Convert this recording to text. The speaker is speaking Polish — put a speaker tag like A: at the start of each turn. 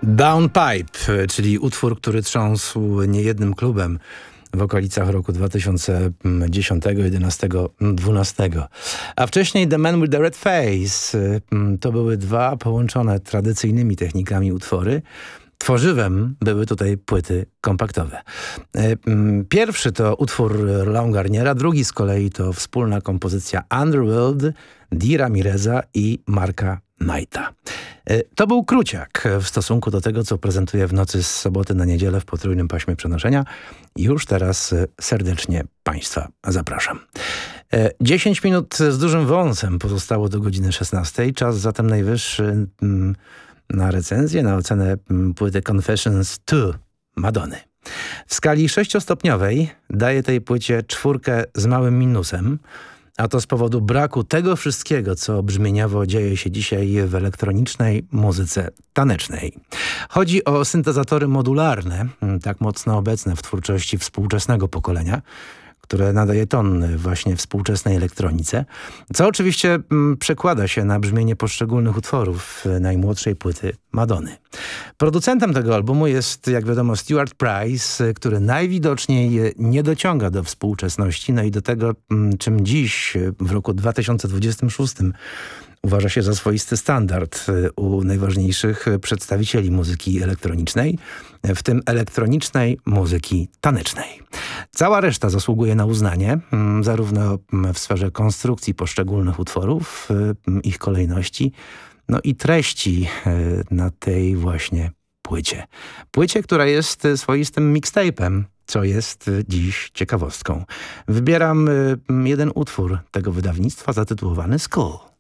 A: Downpipe, czyli utwór, który trząsł niejednym klubem w okolicach roku 2010, 11, 12. A wcześniej The Man with the Red Face. To były dwa połączone tradycyjnymi technikami utwory. Tworzywem były tutaj płyty kompaktowe. Pierwszy to utwór Laurent Garniera, drugi z kolei to wspólna kompozycja Underworld, Dee Ramireza i Marka Knighta. To był króciak w stosunku do tego, co prezentuję w nocy z soboty na niedzielę w potrójnym paśmie przenoszenia. Już teraz serdecznie Państwa zapraszam. 10 minut z dużym wąsem pozostało do godziny 16. Czas zatem najwyższy na recenzję, na ocenę płyty Confessions 2 Madonny. W skali 6-stopniowej daję tej płycie 4 z małym minusem, a to z powodu braku tego wszystkiego, co brzmieniowo dzieje się dzisiaj w elektronicznej muzyce tanecznej. Chodzi o syntezatory modularne, tak mocno obecne w twórczości współczesnego pokolenia, które nadaje ton właśnie współczesnej elektronice, co oczywiście przekłada się na brzmienie poszczególnych utworów najmłodszej płyty Madonny. Producentem tego albumu jest, jak wiadomo, Stuart Price, który najwidoczniej nie dociąga do współczesności, no i do tego, czym dziś w roku 2026 uważa się za swoisty standard u najważniejszych przedstawicieli muzyki elektronicznej, w tym elektronicznej muzyki tanecznej. Cała reszta zasługuje na uznanie, zarówno w sferze konstrukcji poszczególnych utworów, ich kolejności, no i treści na tej właśnie płycie. Płycie, która jest swoistym mixtape'em, co jest dziś ciekawostką. Wybieram jeden utwór tego wydawnictwa zatytułowany School.